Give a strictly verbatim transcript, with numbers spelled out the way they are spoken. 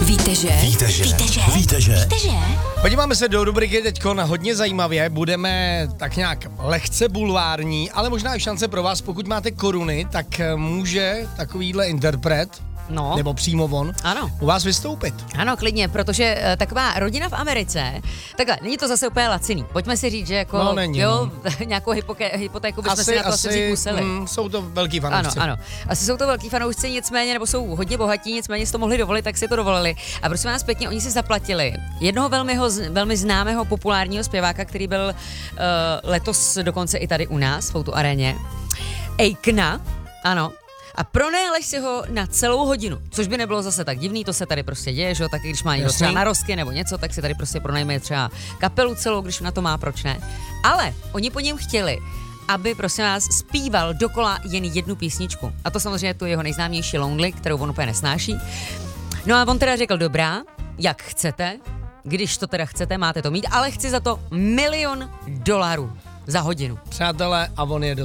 Víte, že? Víte, že? Víte, že? Víte, že? Víte, že? Podíváme se do rubriky teďko na hodně zajímavě, budeme tak nějak lehce bulvární, ale možná i šance pro vás, pokud máte koruny, tak může takovýhle interpret, No. nebo přímo on, Ano. u vás vystoupit. Ano, klidně, protože uh, taková rodina v Americe, takhle, není to zase úplně laciný. Pojďme si říct, že jako, No, není, jo, nějakou hypoké, hypotéku bychom si na to asi vzít museli. Mm, jsou to velký Ano, fanoušci. ano. Asi jsou to velký fanoušci, nicméně, nebo jsou hodně bohatí, nicméně si to mohli dovolit, tak si to dovolili. A prosím vás pěkně, oni si zaplatili jednoho velmi, ho, velmi známého populárního zpěváka, který byl uh, letos dokonce i tady u nás, v Outu aréně. Akona, ano. A pronajali si ho na celou hodinu, což by nebylo zase tak divný, to se tady prostě děje, že jo, taky když má někdo třeba narozky nebo něco, tak si tady prostě pronajme třeba kapelu celou, když na to má, proč ne. Ale oni po něm chtěli, aby, prosím vás, zpíval dokola jen jednu písničku. A to samozřejmě tu jeho nejznámější Lonely, kterou on úplně nesnáší. No a on teda řekl, dobrá, jak chcete, když to teda chcete, máte to mít, ale chci za to milion dolarů za hodinu. Přátelé, a on je